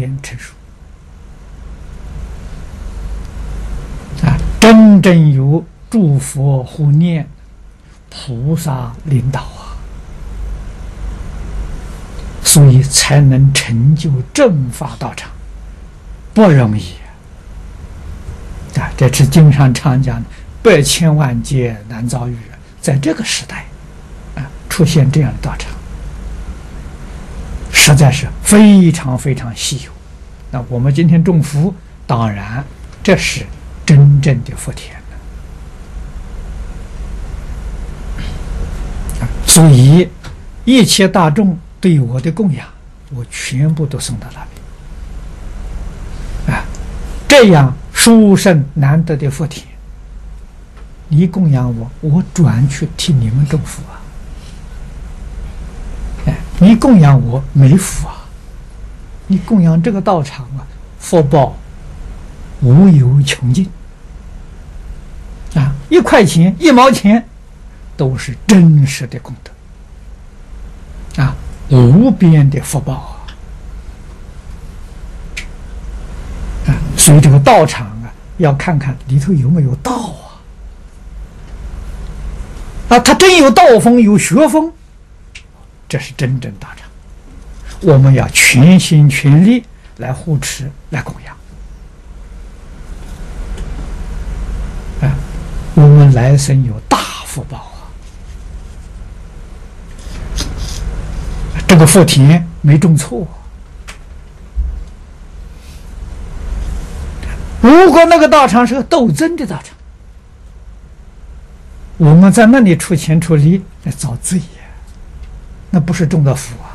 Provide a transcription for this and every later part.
愿成熟啊，真正有诸佛护念、菩萨领导啊，所以才能成就正法道场，不容易啊！这是经上常讲的“百千万劫难遭遇”，在这个时代啊，出现这样的道场，实在是非常非常稀有。那我们今天种福，当然这是真正的福田了。所以一切大众对我的供养，我全部都送到那边啊，这样殊胜难得的福田，你供养我，我转去替你们种福啊！哎，你供养我没福啊！你供养这个道场啊，福报无有穷尽啊！1块钱、1毛钱，都是真实的功德啊，无边的福报啊！所以这个道场啊，要看看里头有没有道啊！他真有道风，有学风，这是真正道场。我们要全心全力来护持，来供养。啊，我们来生有大福报啊！这个福田没种错。如果那个道场是个斗争的道场，我们在那里出钱出力来造罪呀，那不是种的福啊！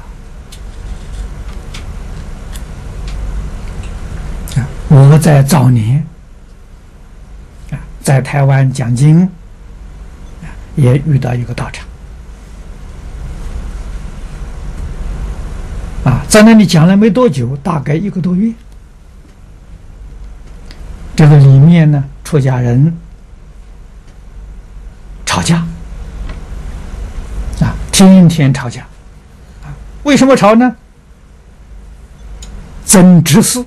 我在早年啊，在台湾讲经也遇到一个道场啊，在那里讲了没多久，大概1个多月。这个里面呢，出家人吵架啊，天天吵架啊。为什么吵呢？争执事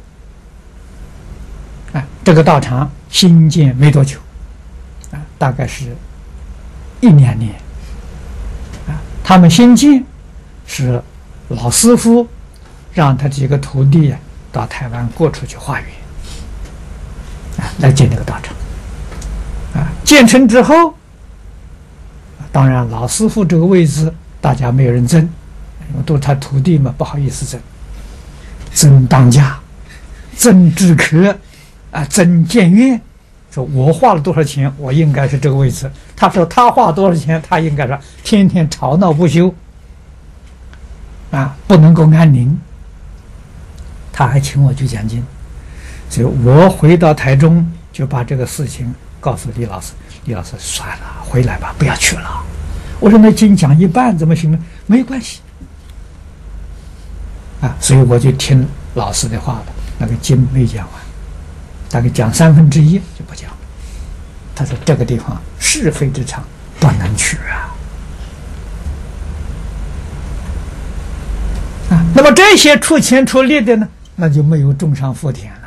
啊，这个道场新建没多久啊，大概是1、2年啊。他们新建是老师傅让他几个徒弟到台湾过出去化缘啊，来建这个道场啊。建成之后，当然老师傅这个位置大家没有人争，因为都是他徒弟嘛，不好意思争，争当家，争知客啊，争建院。说我花了多少钱，我应该是这个位置。他说他花多少钱，他应该说天天吵闹不休啊，不能够安宁。他还请我去讲经，所以我回到台中就把这个事情告诉李老师。李老师算了，回来吧，不要去了。我说那经讲一半怎么行呢？没关系啊，所以我就听老师的话了。那个经没讲完，大概讲1/3就不讲了。他说这个地方是非之场，不能去啊。那么这些出钱出力的呢，那就没有种上福田了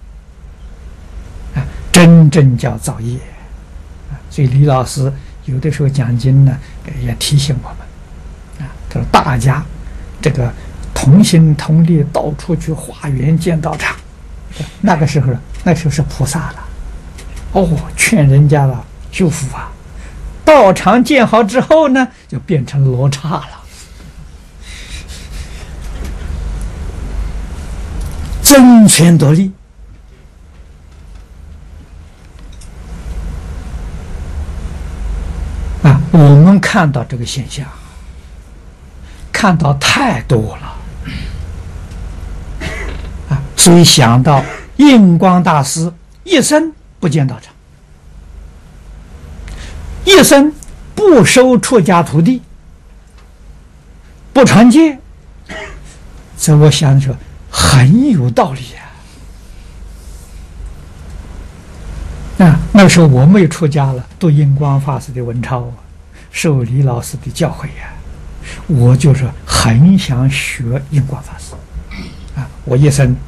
啊，真正叫造业啊。所以李老师有的时候讲经呢，也提醒我们啊，他说大家这个同心同力，到处去化缘建道场。那个时候是菩萨了，劝人家了修福啊。道场建好之后呢，就变成罗刹了，争权夺利啊。我们看到这个现象，看到太多了啊，所以想到印光大师一生不建道场，一生不收出家徒弟，不传戒，所以我想说很有道理啊。那时候我没有出家了，读印光法师的文钞啊，受李老师的教诲啊，我就是很想学印光法师啊。我一生